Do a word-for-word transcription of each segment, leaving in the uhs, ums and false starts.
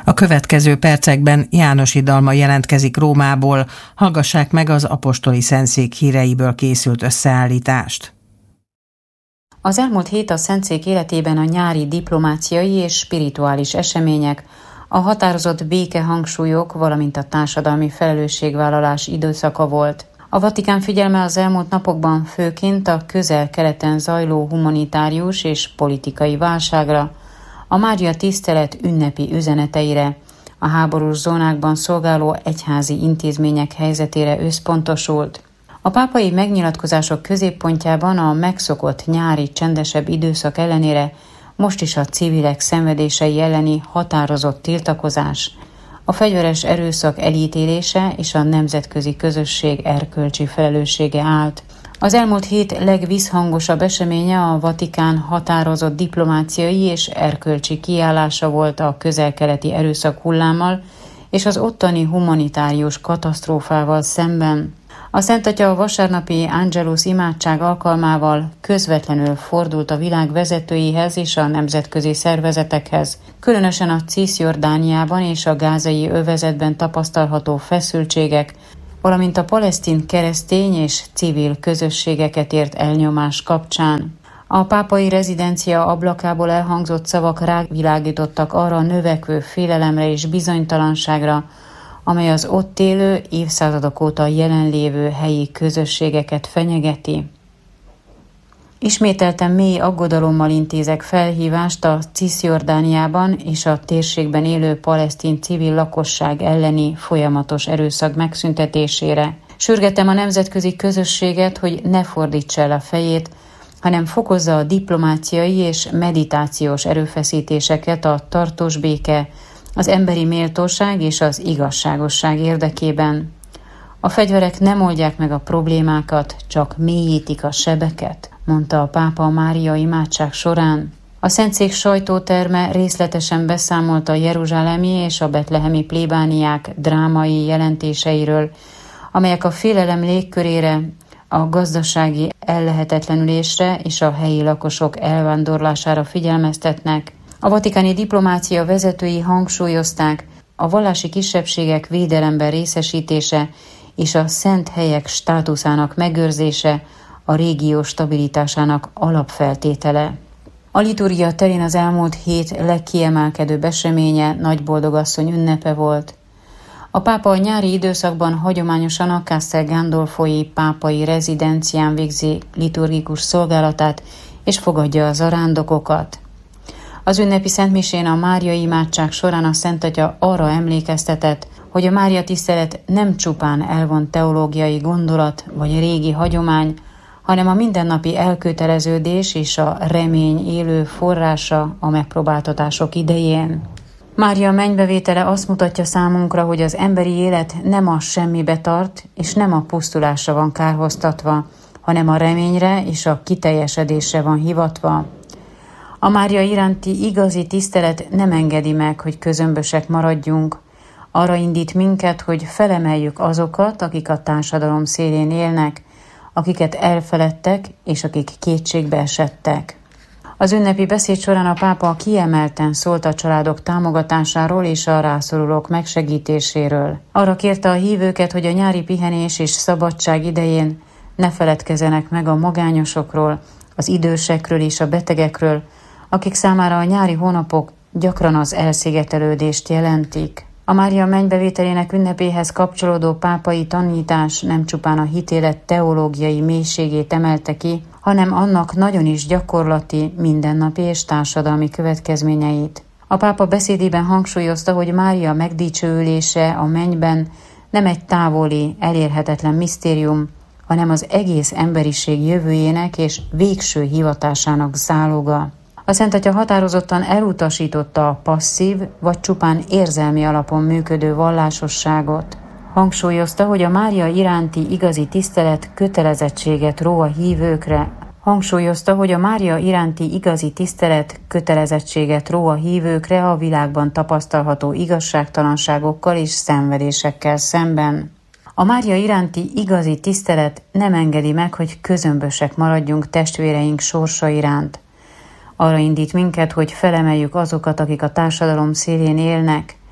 A következő percekben Jánosi Dalma jelentkezik Rómából, hallgassák meg az apostoli szentszék híreiből készült összeállítást. Az elmúlt hét a szentszék életében a nyári diplomáciai és spirituális események, a határozott békehangsúlyok, valamint a társadalmi felelősségvállalás időszaka volt. A Vatikán figyelme az elmúlt napokban főként a közel-keleten zajló humanitárius és politikai válságra, a Mária tisztelet ünnepi üzeneteire, a háborús zónákban szolgáló egyházi intézmények helyzetére összpontosult. A pápai megnyilatkozások középpontjában a megszokott nyári csendesebb időszak ellenére most is a civilek szenvedései elleni határozott tiltakozás, a fegyveres erőszak elítélése és a nemzetközi közösség erkölcsi felelőssége állt. Az elmúlt hét legvízhangosabb eseménye a Vatikán határozott diplomáciai és erkölcsi kiállása volt a közel-keleti erőszak hullámmal és az ottani humanitárius katasztrófával szemben. A Szent Atya a vasárnapi Angelus imádság alkalmával közvetlenül fordult a világ vezetőihez és a nemzetközi szervezetekhez, különösen a Cisjordániában és a gázai övezetben tapasztalható feszültségek, valamint a palesztin keresztény és civil közösségeket ért elnyomás kapcsán. A pápai rezidencia ablakából elhangzott szavak rávilágítottak arra a növekvő félelemre és bizonytalanságra, amely az ott élő, évszázadok óta jelenlévő helyi közösségeket fenyegeti. Ismételten mély aggodalommal intézek felhívást a Cisjordániában és a térségben élő palesztin civil lakosság elleni folyamatos erőszak megszüntetésére. Sürgetem a nemzetközi közösséget, hogy ne fordítsa el a fejét, hanem fokozza a diplomáciai és meditációs erőfeszítéseket a tartós béke, az emberi méltóság és az igazságosság érdekében. A fegyverek nem oldják meg a problémákat, csak mélyítik a sebeket, mondta a pápa a Mária imádság során. A Szentszék sajtóterme részletesen beszámolt a jeruzsálemi és a betlehemi plébániák drámai jelentéseiről, amelyek a félelem légkörére, a gazdasági ellehetetlenülésre és a helyi lakosok elvándorlására figyelmeztetnek. A vatikáni diplomácia vezetői hangsúlyozták, a vallási kisebbségek védelemben részesítése és a szent helyek státuszának megőrzése a régió stabilitásának alapfeltétele. A liturgia terén az elmúlt hét legkiemelkedőbb eseménye Nagyboldogasszony ünnepe volt. A pápa a nyári időszakban hagyományosan a Castel Gandolfoi pápai rezidencián végzi liturgikus szolgálatát és fogadja a zarándokokat. Az ünnepi szentmisén a Mária imádság során a Szent Atya arra emlékeztetett, hogy a Mária tisztelet nem csupán elvont teológiai gondolat vagy régi hagyomány, hanem a mindennapi elköteleződés és a remény élő forrása a megpróbáltatások idején. Mária mennybevétele azt mutatja számunkra, hogy az emberi élet nem a semmibe tart, és nem a pusztulásra van kárhoztatva, hanem a reményre és a kiteljesedésre van hivatva. A Mária iránti igazi tisztelet nem engedi meg, hogy közömbösek maradjunk. Arra indít minket, hogy felemeljük azokat, akik a társadalom szélén élnek, akiket elfeledtek és akik kétségbe esettek. Az ünnepi beszéd során a pápa kiemelten szólt a családok támogatásáról és a rászorulók megsegítéséről. Arra kérte a hívőket, hogy a nyári pihenés és szabadság idején ne feledkezzenek meg a magányosokról, az idősekről és a betegekről, akik számára a nyári hónapok gyakran az elszigetelődést jelentik. A Mária mennybevételének ünnepéhez kapcsolódó pápai tanítás nem csupán a hitélet teológiai mélységét emelte ki, hanem annak nagyon is gyakorlati, mindennapi és társadalmi következményeit. A pápa beszédében hangsúlyozta, hogy Mária megdicsőülése a mennyben nem egy távoli, elérhetetlen misztérium, hanem az egész emberiség jövőjének és végső hivatásának záloga. A Szent Atya határozottan elutasította a passzív vagy csupán érzelmi alapon működő vallásosságot. Hangsúlyozta, hogy a Mária iránti igazi tisztelet kötelezettséget ró a hívőkre. Hangsúlyozta, hogy a Mária iránti igazi tisztelet kötelezettséget ró a hívőkre a világban tapasztalható igazságtalanságokkal és szenvedésekkel szemben. A Mária iránti igazi tisztelet nem engedi meg, hogy közömbösek maradjunk testvéreink sorsa iránt. Arra indít minket, hogy felemeljük azokat, akik a társadalom szélén élnek,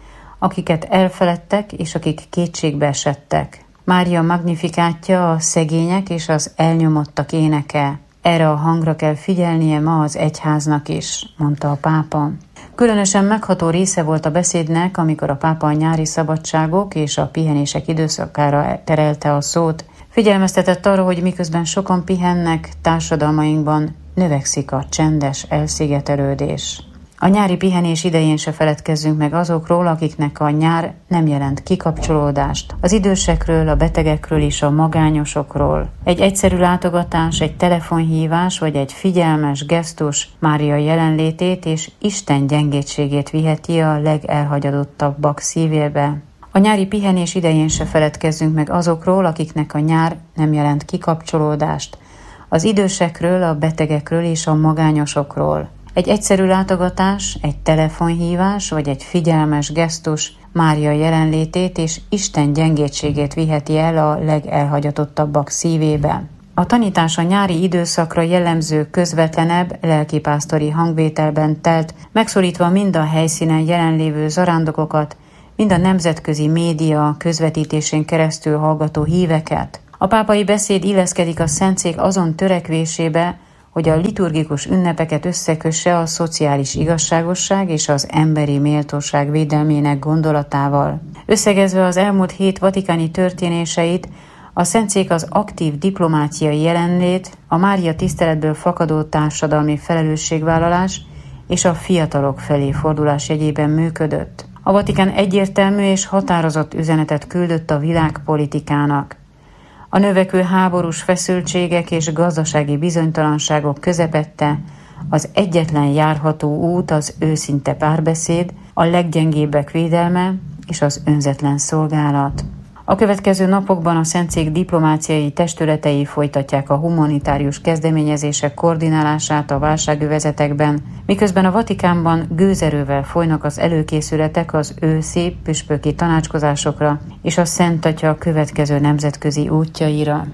akiket elfeledtek és akik kétségbe esettek. Mária Magnifikátja a szegények és az elnyomottak éneke. Erre a hangra kell figyelnie ma az egyháznak is, mondta a pápa. Különösen megható része volt a beszédnek, amikor a pápa a nyári szabadságok és a pihenések időszakára terelte a szót. Figyelmeztetett arra, hogy miközben sokan pihennek, társadalmainkban növekszik a csendes elszigetelődés. A nyári pihenés idején se feledkezzünk meg azokról, akiknek a nyár nem jelent kikapcsolódást. Az idősekről, a betegekről és a magányosokról. Egy egyszerű látogatás, egy telefonhívás vagy egy figyelmes gesztus Mária jelenlétét és Isten gyengétségét viheti a legelhagyadottabbak szívébe. A nyári pihenés idején se feledkezzünk meg azokról, akiknek a nyár nem jelent kikapcsolódást. Az idősekről, a betegekről és a magányosokról. Egy egyszerű látogatás, egy telefonhívás vagy egy figyelmes gesztus Mária jelenlétét és Isten gyengétségét viheti el a legelhagyatottabbak szívébe. A tanítás a nyári időszakra jellemző közvetlenebb, lelkipásztori hangvételben telt, megszólítva mind a helyszínen jelenlévő zarándokokat, mind a nemzetközi média közvetítésén keresztül hallgató híveket. A pápai beszéd illeszkedik a szentszék azon törekvésébe, hogy a liturgikus ünnepeket összekösse a szociális igazságosság és az emberi méltóság védelmének gondolatával. Összegezve az elmúlt hét vatikáni történéseit, a szentszék az aktív diplomáciai jelenlét, a Mária tiszteletből fakadó társadalmi felelősségvállalás és a fiatalok felé fordulás jegyében működött. A Vatikán egyértelmű és határozott üzenetet küldött a világpolitikának. A növekvő háborús feszültségek és gazdasági bizonytalanságok közepette az egyetlen járható út az őszinte párbeszéd, a leggyengébbek védelme és az önzetlen szolgálat. A következő napokban a szentszék diplomáciai testületei folytatják a humanitárius kezdeményezések koordinálását a válságövezetekben, miközben a Vatikánban gőzerővel folynak az előkészületek az őszi püspöki tanácskozásokra és a Szent Atya következő nemzetközi útjaira.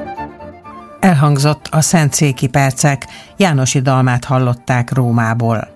Elhangzott a szentszéki percek, Jánosi Dalmát hallották Rómából.